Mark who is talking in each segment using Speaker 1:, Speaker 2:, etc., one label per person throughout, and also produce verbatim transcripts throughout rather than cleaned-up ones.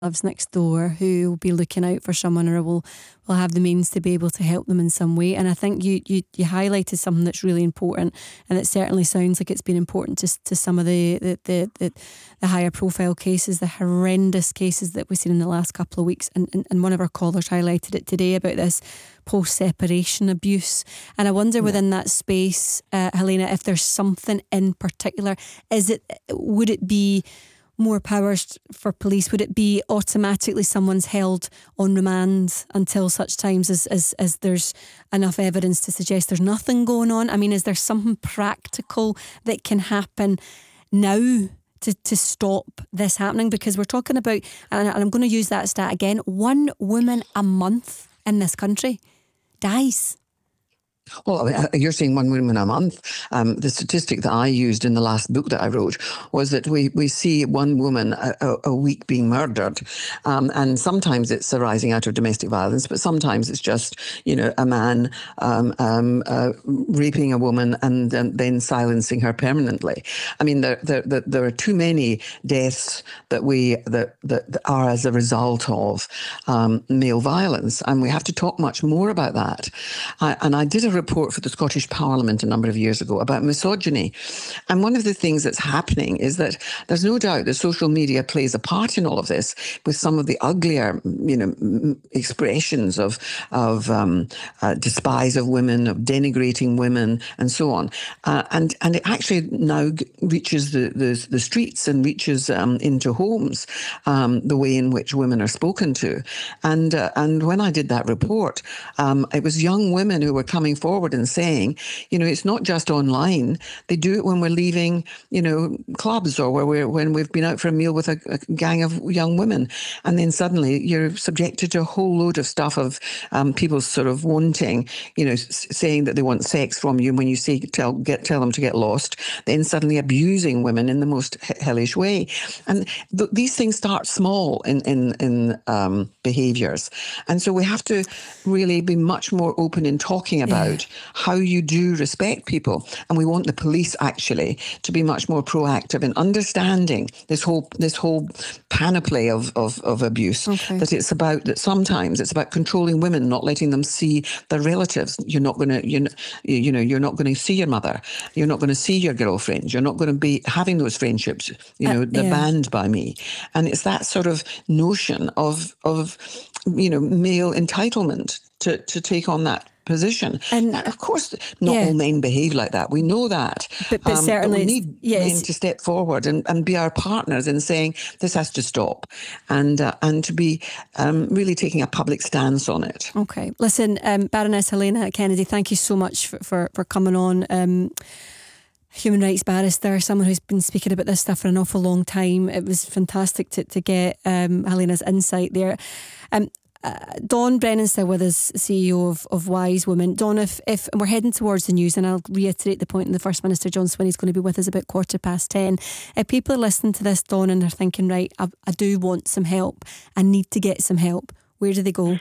Speaker 1: lives next door who will be looking out for someone or will will have the means to be able to help them in some way. And I think you you, you highlighted something that's really important, and it certainly sounds like it's been important to, to some of the the, the, the the higher profile cases, the horrendous cases that we've seen in the last couple of weeks. And, and, and one of our callers highlighted it today about this post-separation abuse. And I wonder, yeah, within that space, uh, Helena, if there's something in particular, is it, would it be more powers for police? Would it be automatically someone's held on remand until such times as, as, as there's enough evidence to suggest there's nothing going on? I mean, is there something practical that can happen now to, to stop this happening? Because we're talking about, and I'm going to use that stat again, one woman a month in this country dies.
Speaker 2: Well, you're saying one woman a month. Um, the statistic that I used in the last book that I wrote was that we, we see one woman a, a, a week being murdered. Um, and sometimes it's arising out of domestic violence, but sometimes it's just, you know, a man um, um, uh, raping a woman and, and then silencing her permanently. I mean, there, there, there, there are too many deaths that we that, that are as a result of um, male violence. And we have to talk much more about that. I, and I did a report for the Scottish Parliament a number of years ago about misogyny. And one of the things that's happening is that there's no doubt that social media plays a part in all of this, with some of the uglier, you know, expressions of of um, uh, despise of women, of denigrating women, and so on. Uh, and and it actually now reaches the the, the streets and reaches um, into homes, um, the way in which women are spoken to. And uh, and when I did that report, um, it was young women who were coming forward and saying, you know, it's not just online. They do it when we're leaving, you know, clubs, or where we're, when we've been out for a meal with a, a gang of young women. And then suddenly you're subjected to a whole load of stuff of um, people sort of wanting, you know, s- saying that they want sex from you. And when you say, tell, get, tell them to get lost, then suddenly abusing women in the most hellish way. And th- these things start small in, in, in um, behaviours. And so we have to really be much more open in talking about yeah. how you do respect people. And we want the police actually to be much more proactive in understanding this whole this whole panoply of, of, of abuse. Okay. That it's about, that sometimes it's about controlling women, not letting them see their relatives. You're not going to, you know, you know, you're not going to see your mother. You're not going to see your girlfriend. You're not going to be having those friendships. You know, uh, they're yeah. banned by me. And it's that sort of notion of, of you know, male entitlement to, to take on that position. And now, of course, not yeah. all men behave like that. We know that.
Speaker 1: But, but um, certainly,
Speaker 2: but we need
Speaker 1: yeah,
Speaker 2: men to step forward and, and be our partners in saying this has to stop, and uh, and to be um, really taking a public stance on it.
Speaker 1: Okay. Listen, um, Baroness Helena Kennedy, thank you so much for, for, for coming on. Um, human rights barrister, someone who's been speaking about this stuff for an awful long time. It was fantastic to, to get um, Helena's insight there. Um, Uh, Dawn Brennan still with us, C E O of, of Wise Women. Dawn, if, if and we're heading towards the news, and I'll reiterate the point, and the First Minister John Swinney is going to be with us about quarter past ten. If people are listening to this, Dawn, and they're thinking, right, I, I do want some help, I need to get some help, where do they go?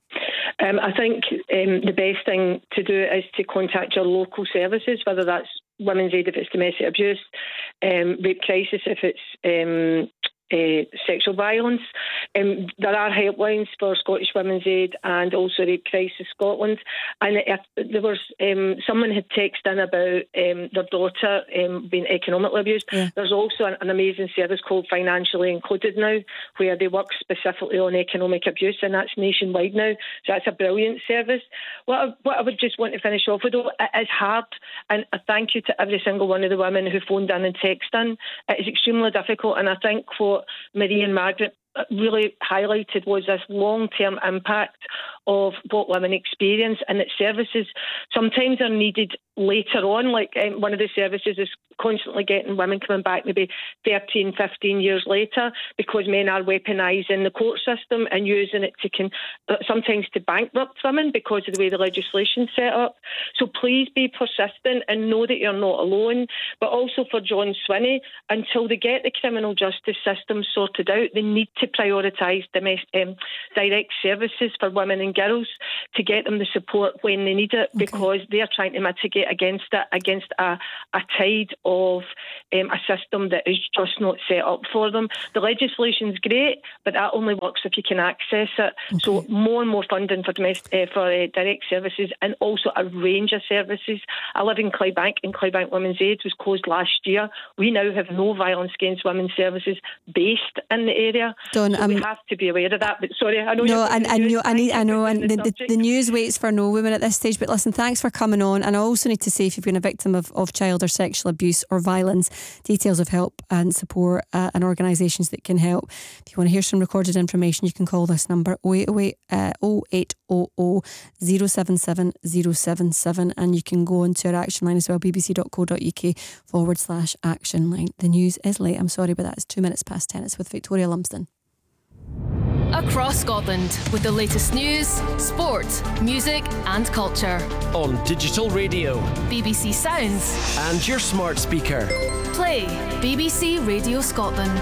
Speaker 3: Um, I think um, the best thing to do is to contact your local services, whether that's Women's Aid if it's domestic abuse, um, rape crisis if it's um, Uh, sexual violence. Um, there are helplines for Scottish Women's Aid and also Rape Crisis Scotland. And if there was um, someone had texted in about um, their daughter um, being economically abused. Yeah. There's also an, an amazing service called Financially Included now, where they work specifically on economic abuse, and that's nationwide now. So that's a brilliant service. What I, what I would just want to finish off with, though, it is hard, and a thank you to every single one of the women who phoned in and texted in. It is extremely difficult, and I think what Marie and Margaret really highlighted was this long-term impact of what women experience, and that services sometimes are needed later on. Like um, one of the services is constantly getting women coming back maybe thirteen, fifteen years later, because men are weaponising the court system and using it to con- sometimes to bankrupt women because of the way the legislation's set up. So please be persistent and know that you're not alone. But also for John Swinney, until they get the criminal justice system sorted out, they need to prioritise domestic, um, direct services for women and girls to get them the support when they need it, okay. because they're trying to mitigate fight against it, against a, a tide of um, a system that is just not set up for them. The legislation's great, but that only works if you can access it. Okay. So more and more funding for domestic, uh, for uh, direct services, and also a range of services. I live in Clydebank, and Clydebank Women's Aid was closed last year. We now have no violence against women's services based in the area.
Speaker 1: Dawn,
Speaker 3: so
Speaker 1: um,
Speaker 3: we have to be aware of that. But sorry, I know.
Speaker 1: No,
Speaker 3: you're
Speaker 1: and I know, I need, I know, and
Speaker 3: the,
Speaker 1: the, the, the news waits for no women at this stage. But listen, thanks for coming on. And I also need to say, if you've been a victim of, of child or sexual abuse or violence, details of help and support uh, and organisations that can help. If you want to hear some recorded information, you can call this number oh eight oh eight, uh, oh eight hundred, oh seven seven oh seven seven, and you can go onto our action line as well, bbc.co.uk forward slash action line. The news is late, I'm sorry, but that's two minutes past ten. It's with Victoria Lumsden.
Speaker 4: Across Scotland with the latest news, sport, music and culture.
Speaker 5: On digital radio,
Speaker 4: B B C Sounds
Speaker 5: and your smart speaker.
Speaker 4: Play B B C Radio Scotland.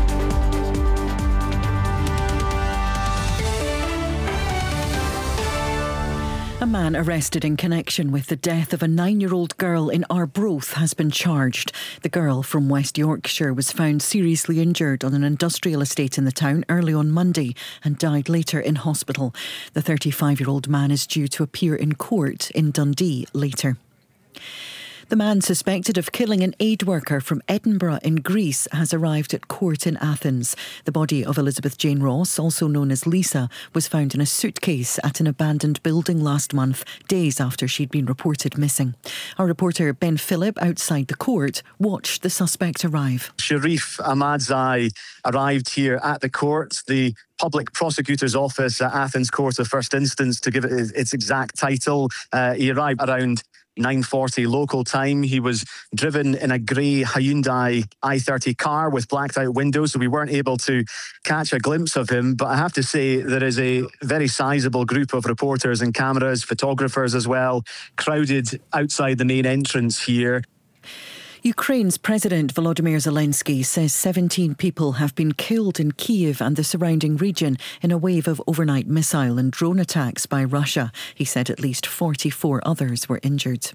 Speaker 6: A man arrested in connection with the death of a nine-year-old girl in Arbroath has been charged. The girl from West Yorkshire was found seriously injured on an industrial estate in the town early on Monday and died later in hospital. The thirty-five-year-old man is due to appear in court in Dundee later. The man suspected of killing an aid worker from Edinburgh in Greece has arrived at court in Athens. The body of Elizabeth Jane Ross, also known as Lisa, was found in a suitcase at an abandoned building last month, days after she'd been reported missing. Our reporter Ben Phillip, outside the court, watched the suspect arrive.
Speaker 7: Sharif Ahmadzai arrived here at the court. The Public Prosecutor's Office at Athens Court of First Instance, to give it its exact title. Uh, he arrived around nine forty local time. He was driven in a grey Hyundai i thirty car with blacked out windows, so we weren't able to catch a glimpse of him. But I have to say, there is a very sizable group of reporters and cameras, photographers as well, crowded outside the main entrance here.
Speaker 6: Ukraine's President Volodymyr Zelensky says seventeen people have been killed in Kyiv and the surrounding region in a wave of overnight missile and drone attacks by Russia. He said at least forty-four others were injured.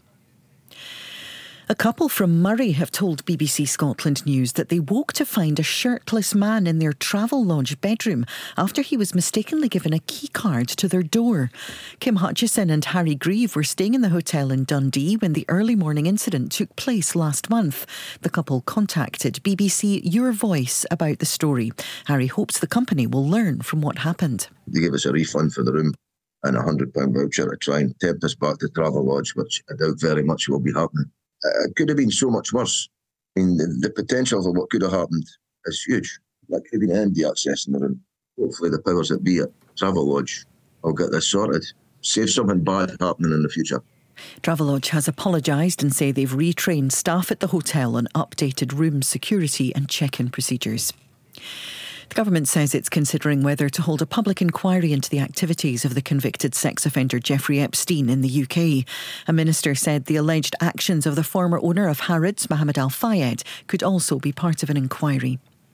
Speaker 6: A couple from Murray have told B B C Scotland News that they woke to find a shirtless man in their Travelodge bedroom after he was mistakenly given a key card to their door. Kim Hutchison and Harry Grieve were staying in the hotel in Dundee when the early morning incident took place last month. The couple contacted B B C Your Voice about the story. Harry hopes the company will learn from what happened.
Speaker 8: They gave us a refund for the room and a one hundred pounds voucher to try and tempt us back to Travelodge, which I doubt very much will be happening. It could have been so much worse. I mean, the, the potential for what could have happened is huge. Like, could have been anybody accessing the room. Hopefully the powers that be at Travelodge will get this sorted. Save something bad happening in the future.
Speaker 6: Travelodge has apologised and say they've retrained staff at the hotel on updated room security and check-in procedures. The government says it's considering whether to hold a public inquiry into the activities of the convicted sex offender Jeffrey Epstein in the U K. A minister said the alleged actions of the former owner of Harrods, Mohammed Al Fayed, could also be part of an inquiry.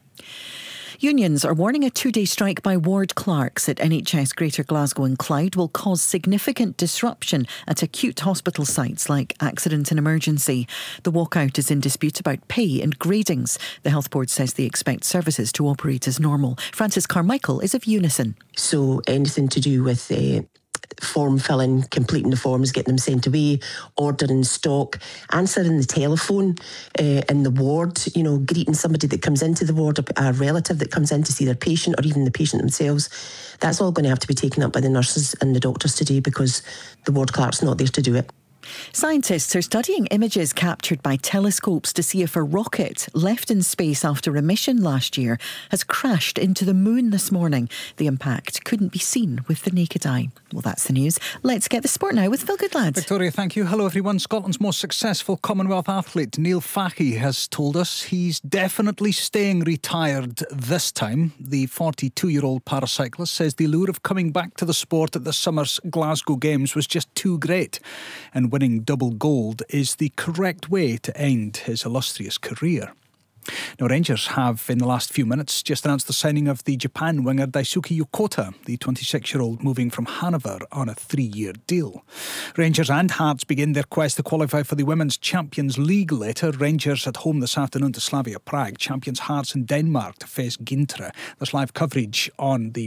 Speaker 6: Unions are warning a two-day strike by ward clerks at N H S Greater Glasgow and Clyde will cause significant disruption at acute hospital sites like Accident and Emergency. The walkout is in dispute about pay and gradings. The Health Board says they expect services to operate as normal. Frances Carmichael is of Unison.
Speaker 9: So anything to do with uh, form filling, completing the forms, getting them sent away, ordering stock, answering the telephone uh, in the ward, you know, greeting somebody that comes into the ward, a relative that comes in to see their patient, or even the patient themselves. That's all going to have to be taken up by the nurses and the doctors today because the ward clerk's not there to do it.
Speaker 6: Scientists are studying images captured by telescopes to see if a rocket left in space after a mission last year has crashed into the moon this morning. The impact couldn't be seen with the naked eye. Well, that's the news. Let's get the sport now with Phil Goodlad.
Speaker 10: Victoria, thank you. Hello, everyone. Scotland's most successful Commonwealth athlete, Neil Fahey, has told us he's definitely staying retired this time. The forty-two-year-old paracyclist says the allure of coming back to the sport at this summer's Glasgow Games was just too great, and winning double gold is the correct way to end his illustrious career. Now, Rangers have, in the last few minutes, just announced the signing of the Japan winger Daisuke Yokota, the twenty-six-year-old moving from Hannover on a three-year deal. Rangers and Hearts begin their quest to qualify for the Women's Champions League later. Rangers at home this afternoon to Slavia Prague. Champions Hearts in Denmark to face Gintre. There's live coverage on the